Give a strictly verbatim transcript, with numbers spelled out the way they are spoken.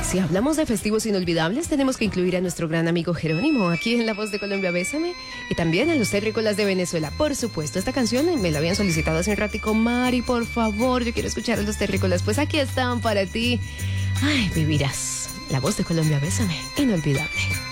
Si hablamos de festivos inolvidables, tenemos que incluir a nuestro gran amigo Jerónimo, aquí en La Voz de Colombia, Bésame, y también a los terrícolas de Venezuela. Por supuesto, esta canción me la habían solicitado hace un ratico. Mari, por favor, yo quiero escuchar a los terrícolas. Pues aquí están para ti. Ay, vivirás. La Voz de Colombia, Bésame, inolvidable.